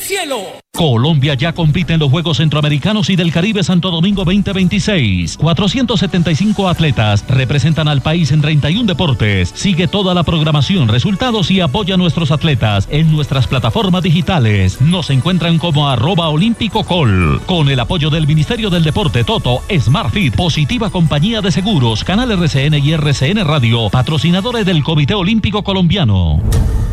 cielo. Colombia ya compite en los Juegos Centroamericanos y del Caribe Santo Domingo 2026. 475 atletas representan al país en 31 deportes. Sigue toda la programación, resultados y apoya a nuestros atletas en nuestras plataformas digitales. Nos encuentran como @olímpicocol. Con el apoyo del Ministerio del Deporte, Toto, SmartFit, Positiva Compañía de Seguros, Canal RCN y RCN Radio, patrocinadores del Comité Olímpico Colombiano.